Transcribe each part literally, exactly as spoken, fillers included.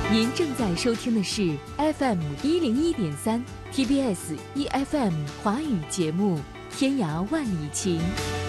您正在收听的是 F M 一零一点三 T B S E F M 华语节目《天涯万里情》。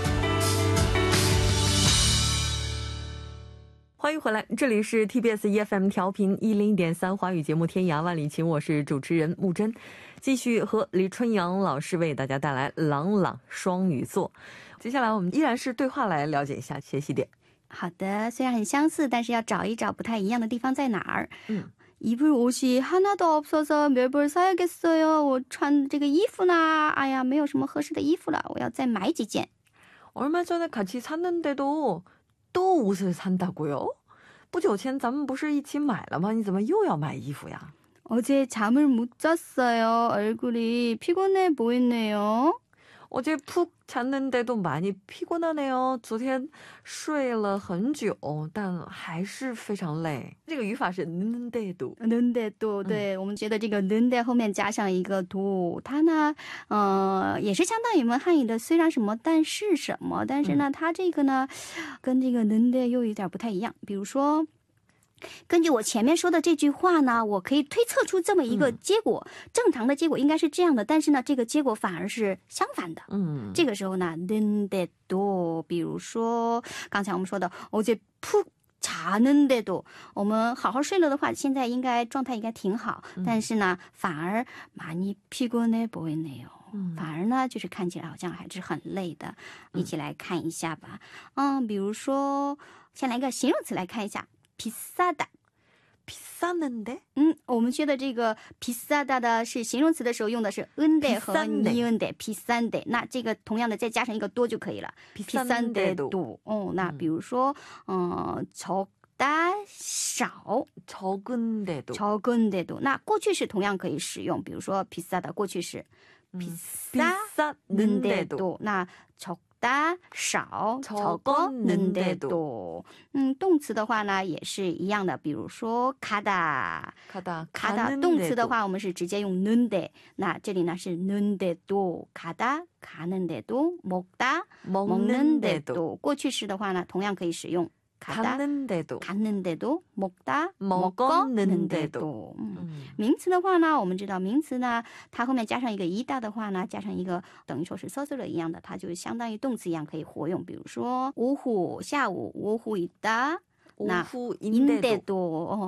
欢迎回来，这里是 T B S E F M 调频一零一点三华语节目《天涯万里情》，我是主持人木真，继续和李春阳老师为大家带来朗朗双语作。接下来我们依然是对话来了解一下学习点。 好的，虽然很相似，但是要找一找不太一样的地方在哪儿。 嗯， 입을 옷이 하나도 없어서 몇 벌 사야겠어요. 我穿这个衣服呢，哎呀，没有什么合适的衣服了，我要再买几件。 얼마 전에 같이 샀는데도 또 옷을 산다고요? 不久前咱们不是一起买了吗？你怎么又要买衣服呀？ 어제 잠을 못 잤어요. 얼굴이 피곤해 보이네요. 어제 푹 잤는데도 많이 피곤하네요. 昨天睡了很久，但还是非常累。这个语法是 는데도。 는데도， 对，我们觉得这个 는데 后面加上一个 do， 它呢，呃，也是相当于我们汉语的虽然什么但是什么，但是呢，它这个呢，跟这个 는데 又有点不太一样。比如说， 根据我前面说的这句话呢，我可以推测出这么一个结果，正常的结果应该是这样的，但是呢这个结果反而是相反的。嗯，这个时候呢 는데도， 比如说刚才我们说的 어제 푹 자는데도， 我们好好睡了的话，现在应该状态应该挺好，但是呢反而많이 피곤해 보이네요。 反而呢就是看起来好像还是很累的。一起来看一下吧。嗯，比如说先来一个形容词来看一下， 비싸다。 비쌌는데？ 嗯，我们学的这个 비싸다 的是形容词的时候用的是 은데 和 니은데 비싼데， 那这个同样的再加上一个多就可以了。 비싼데도。 哦，那比如说嗯，적다少， 적은데도。 적은데도， 那过去式同样可以使用，比如说 비싸다 过去式 비쌌는데도， 那 적다少 적었는데도。 嗯，动词的话呢也是一样的，比如说 가다 가다 가다 动词的话我们是直接用 는데， 那这里呢是 는데도 가다 가는데도 먹다 먹는데도。 过去式的话呢同样可以使用 갔는데도 갔는데도 먹다 먹었는데도。 嗯，名词的话呢，我们知道名词呢它后面加上一个이다的话呢，加上一个等于说是써서了一样的，它就相当于动词一样可以活用。比如说오후下午오후 있다， 오후인데도